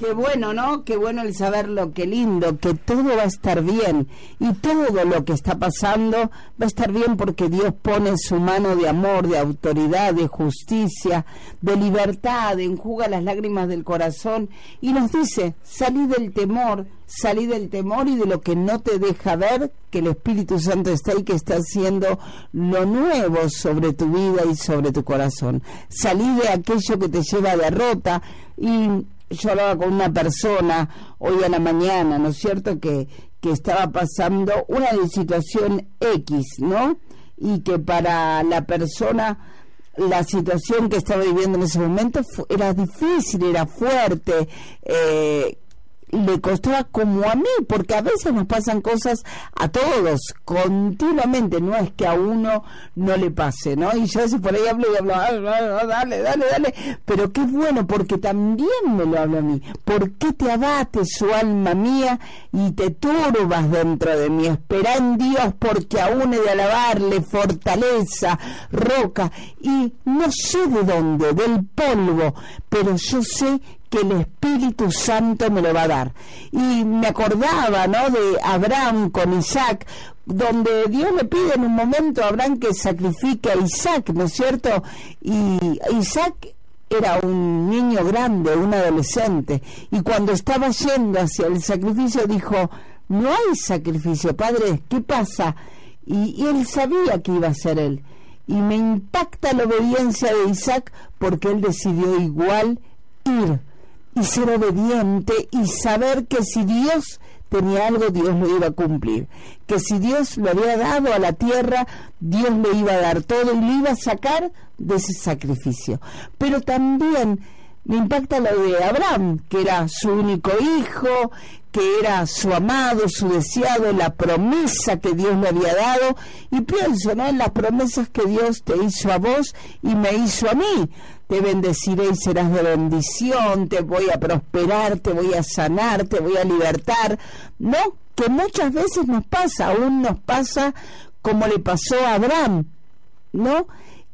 Qué bueno, ¿no? Qué bueno el saberlo, qué lindo, que todo va a estar bien y todo lo que está pasando va a estar bien porque Dios pone su mano de amor, de autoridad, de justicia, de libertad, enjuga las lágrimas del corazón y nos dice, salí del temor y de lo que no te deja ver, que el Espíritu Santo está ahí, que está haciendo lo nuevo sobre tu vida y sobre tu corazón. Salí de aquello que te lleva a derrota. Y yo hablaba con una persona hoy a la mañana, ¿no es cierto?, que estaba pasando una situación X, ¿no? Y que para la persona la situación que estaba viviendo en ese momento era difícil, era fuerte, le costaba como a mí, porque a veces nos pasan cosas a todos, continuamente, no es que a uno no le pase, ¿no? Y yo a veces por ahí hablo, dale, pero qué bueno, porque también me lo habla a mí. ¿Por qué te abate su alma mía y te turbas dentro de mí? Esperá en Dios, porque aún he de alabarle, fortaleza, roca, y no sé de dónde, del polvo, pero yo sé que el Espíritu Santo me lo va a dar. Y me acordaba, ¿no?, de Abraham con Isaac, donde Dios le pide en un momento a Abraham que sacrifique a Isaac, ¿no es cierto? Y Isaac era un niño grande, un adolescente, y cuando estaba yendo hacia el sacrificio dijo, no hay sacrificio, padre, ¿qué pasa? Y él sabía que iba a ser él. Y me impacta la obediencia de Isaac porque él decidió igual ir y ser obediente y saber que si Dios tenía algo, Dios lo iba a cumplir, que si Dios lo había dado a la tierra, Dios le iba a dar todo y le iba a sacar de ese sacrificio. Pero también me impacta lo de Abraham, que era su único hijo, que era su amado, su deseado, la promesa que Dios le había dado, y pienso, ¿no?, en las promesas que Dios te hizo a vos y me hizo a mí. Te bendeciré y serás de bendición, te voy a prosperar, te voy a sanar, te voy a libertar, ¿no? Que muchas veces nos pasa, aún nos pasa como le pasó a Abraham, ¿no?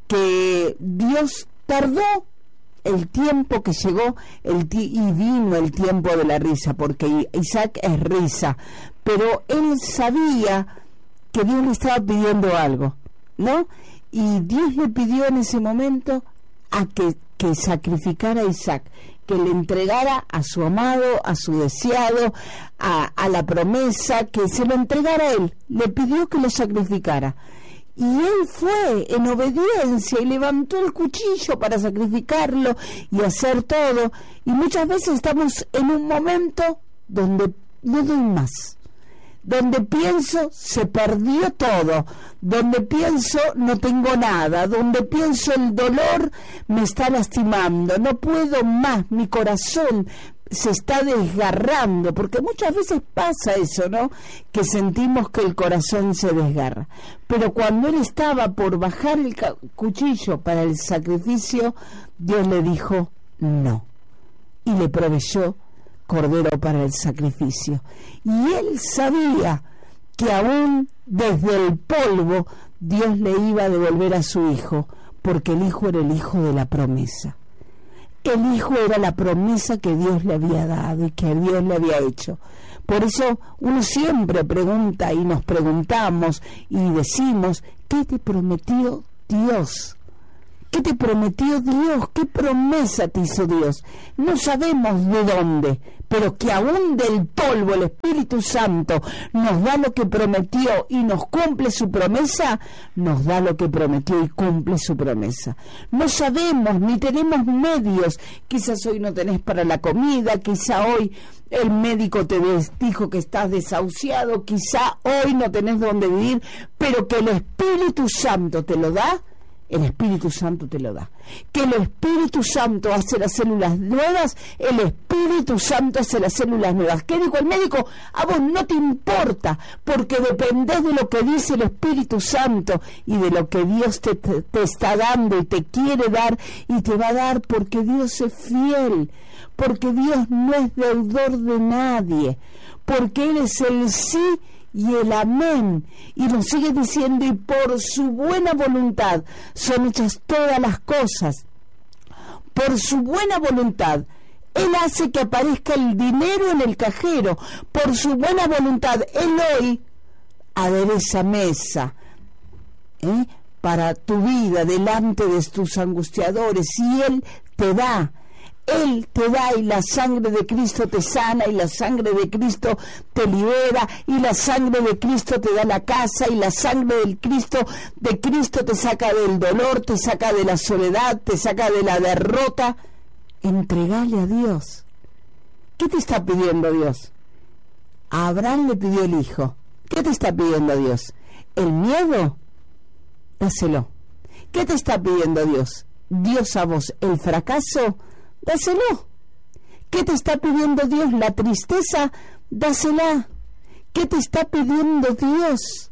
Que Dios tardó el tiempo que llegó y vino el tiempo de la risa, porque Isaac es risa, pero él sabía que Dios le estaba pidiendo algo, ¿no? Y Dios le pidió en ese momento a que sacrificara a Isaac, que le entregara a su amado, a su deseado, a la promesa, que se lo entregara a él, le pidió que lo sacrificara. Y él fue en obediencia y levantó el cuchillo para sacrificarlo y hacer todo. Y muchas veces estamos en un momento donde no doy más, donde pienso se perdió todo, donde pienso no tengo nada, donde pienso el dolor me está lastimando, no puedo más, mi corazón se está desgarrando, porque muchas veces pasa eso, ¿no?, que sentimos que el corazón se desgarra. Pero cuando él estaba por bajar el cuchillo para el sacrificio, Dios le dijo no, y le proveyó cordero para el sacrificio. Y él sabía que aún desde el polvo Dios le iba a devolver a su hijo, porque el hijo era el hijo de la promesa. El hijo era la promesa que Dios le había dado y que Dios le había hecho. Por eso uno siempre pregunta y nos preguntamos y decimos, ¿qué te prometió Dios? ¿Qué te prometió Dios? ¿Qué promesa te hizo Dios? No sabemos de dónde, pero que aún del polvo el Espíritu Santo nos da lo que prometió y nos cumple su promesa, nos da lo que prometió y cumple su promesa. No sabemos ni tenemos medios, quizás hoy no tenés para la comida, quizá hoy el médico te dijo que estás desahuciado, quizá hoy no tenés dónde vivir, pero que el Espíritu Santo te lo da. El Espíritu Santo te lo da. Que el Espíritu Santo hace las células nuevas, el Espíritu Santo hace las células nuevas. ¿Qué dijo el médico? A vos no te importa, porque dependés de lo que dice el Espíritu Santo y de lo que Dios te está dando y te quiere dar y te va a dar, porque Dios es fiel, porque Dios no es deudor de nadie, porque Él es el sí y el amén, y nos sigue diciendo, y por su buena voluntad son hechas todas las cosas. Por su buena voluntad Él hace que aparezca el dinero en el cajero. Por su buena voluntad, Él hoy adereza mesa para tu vida delante de tus angustiadores, y Él te da, y la sangre de Cristo te sana, y la sangre de Cristo te libera, y la sangre de Cristo te da la casa, y la sangre de Cristo te saca del dolor, te saca de la soledad, te saca de la derrota. Entregale a Dios. ¿Qué te está pidiendo Dios? A Abraham le pidió el hijo. ¿Qué te está pidiendo Dios? ¿El miedo? Dáselo. ¿Qué te está pidiendo Dios? Dios a vos. ¿El fracaso? Dáselo. ¿Qué te está pidiendo Dios? ¿La tristeza? Dásela. ¿Qué te está pidiendo Dios?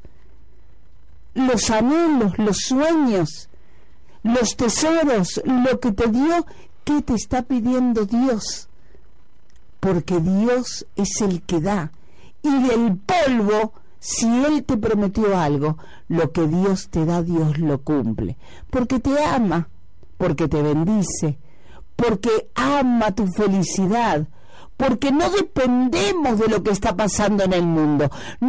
Los anhelos, los sueños, los tesoros, lo que te dio. ¿Qué te está pidiendo Dios? Porque Dios es el que da. Y del polvo, si Él te prometió algo, lo que Dios te da, Dios lo cumple. Porque te ama, porque te bendice, porque ama tu felicidad, porque no dependemos de lo que está pasando en el mundo,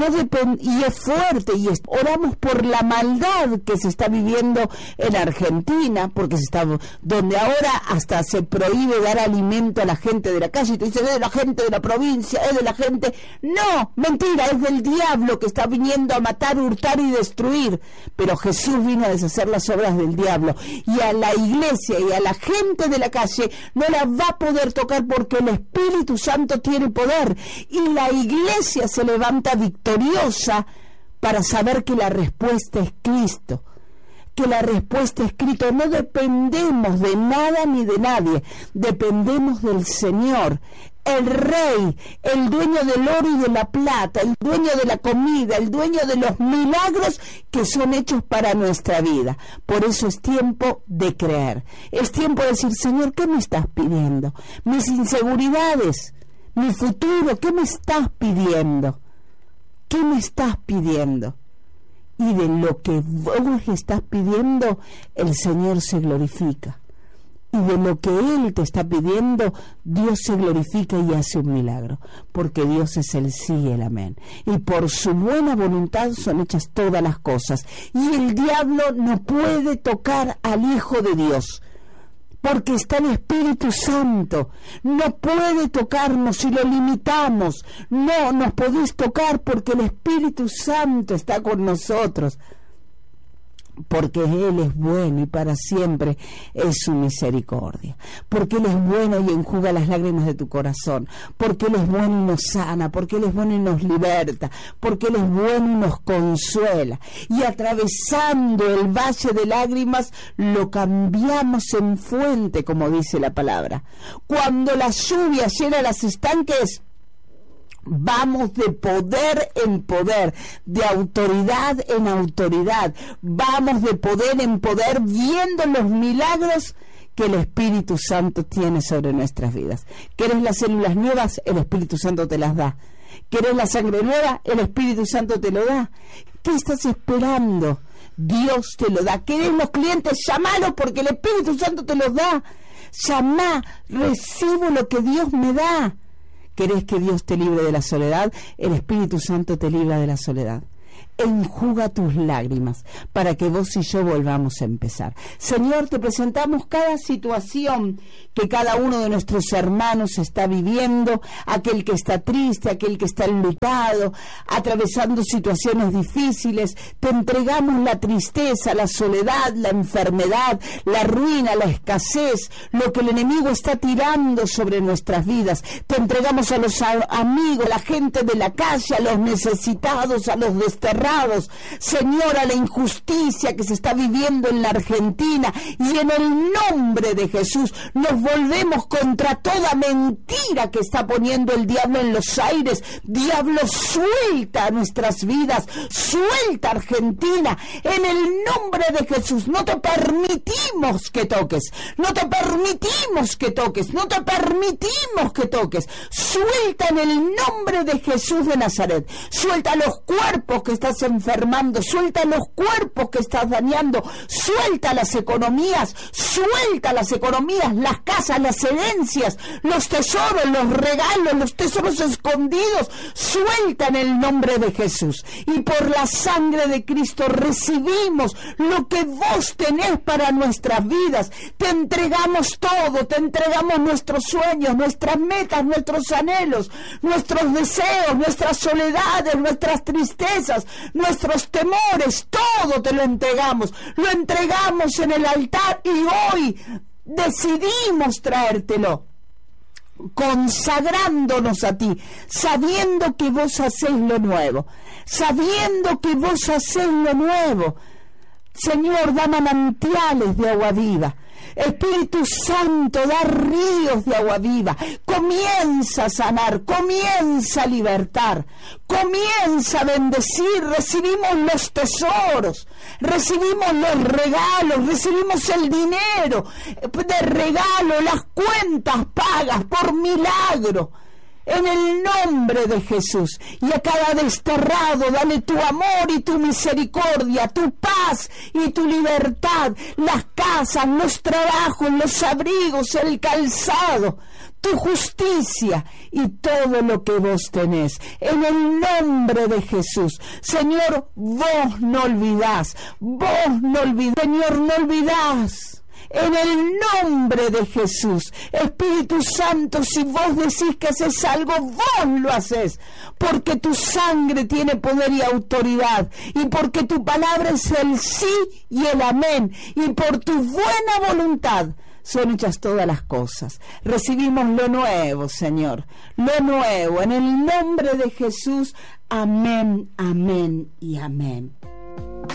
y es fuerte, oramos por la maldad que se está viviendo en Argentina, porque donde ahora hasta se prohíbe dar alimento a la gente de la calle, y te dice, es de la gente de la provincia, es de la gente. No, mentira, es del diablo que está viniendo a matar, hurtar y destruir. Pero Jesús vino a deshacer las obras del diablo, y a la iglesia y a la gente de la calle no la va a poder tocar, porque el Espíritu Santo tiene poder, y la iglesia se levanta victoriosa para saber que la respuesta es Cristo, que la respuesta es Cristo. No dependemos de nada ni de nadie, dependemos del Señor, el Rey, el dueño del oro y de la plata, el dueño de la comida, el dueño de los milagros que son hechos para nuestra vida. Por eso es tiempo de creer, es tiempo de decir, Señor, ¿qué me estás pidiendo? Mis inseguridades, mi futuro, ¿qué me estás pidiendo? ¿Qué me estás pidiendo? Y de lo que vos le estás pidiendo, el Señor se glorifica. Y de lo que Él te está pidiendo, Dios se glorifica y hace un milagro, porque Dios es el sí y el amén, y por su buena voluntad son hechas todas las cosas, y el diablo no puede tocar al Hijo de Dios, porque está el Espíritu Santo. No puede tocarnos si lo limitamos. No nos podés tocar, porque el Espíritu Santo está con nosotros, porque Él es bueno y para siempre es su misericordia, porque Él es bueno y enjuga las lágrimas de tu corazón, porque Él es bueno y nos sana, porque Él es bueno y nos liberta, porque Él es bueno y nos consuela, y atravesando el valle de lágrimas lo cambiamos en fuente, como dice la palabra. Cuando la lluvia llena los estanques, vamos de poder en poder, de autoridad en autoridad, vamos de poder en poder, viendo los milagros que el Espíritu Santo tiene sobre nuestras vidas. ¿Querés las células nuevas? El Espíritu Santo te las da. ¿Querés la sangre nueva? El Espíritu Santo te lo da. ¿Qué estás esperando? Dios te lo da. ¿Querés los clientes? Llámalo, porque el Espíritu Santo te los da. Llamá, recibo lo que Dios me da. ¿Querés que Dios te libre de la soledad? El Espíritu Santo te libra de la soledad. Enjuga tus lágrimas para que vos y yo volvamos a empezar. Señor, te presentamos cada situación que cada uno de nuestros hermanos está viviendo, aquel que está triste, aquel que está enlutado, atravesando situaciones difíciles. Te entregamos la tristeza, la soledad, la enfermedad, la ruina, la escasez, lo que el enemigo está tirando sobre nuestras vidas. Te entregamos a los amigos, la gente de la calle, a los necesitados, a los desterrados, Señor, a la injusticia que se está viviendo en la Argentina, y en el nombre de Jesús nos volvemos contra toda mentira que está poniendo el diablo en los aires. Diablo, suelta nuestras vidas, suelta Argentina, en el nombre de Jesús. No te permitimos que toques, no te permitimos que toques, no te permitimos que toques. Suelta en el nombre de Jesús de Nazaret, suelta los cuerpos que estás enfermando, suelta los cuerpos que estás dañando, suelta las economías, las casas, las herencias, los tesoros, los regalos, los tesoros escondidos, suelta en el nombre de Jesús. Y por la sangre de Cristo recibimos lo que vos tenés para nuestras vidas. Te entregamos todo, te entregamos nuestros sueños, nuestras metas, nuestros anhelos, nuestros deseos, nuestras soledades, nuestras tristezas, nuestros temores, todo te lo entregamos en el altar y hoy decidimos traértelo, consagrándonos a ti, sabiendo que vos hacés lo nuevo, Señor, da manantiales de agua viva. Espíritu Santo, da ríos de agua viva. Comienza a sanar, comienza a libertar, comienza a bendecir. Recibimos los tesoros, recibimos los regalos, recibimos el dinero de regalo, las cuentas pagas por milagro. En el nombre de Jesús, y a cada desterrado dale tu amor y tu misericordia, tu paz y tu libertad, las casas, los trabajos, los abrigos, el calzado, tu justicia y todo lo que vos tenés. En el nombre de Jesús, Señor, vos no olvidás, Señor, no olvidás. En el nombre de Jesús, Espíritu Santo, si vos decís que haces algo, vos lo haces, porque tu sangre tiene poder y autoridad, y porque tu palabra es el sí y el amén, y por tu buena voluntad son hechas todas las cosas. Recibimos lo nuevo, Señor, lo nuevo, en el nombre de Jesús. Amén, amén y amén.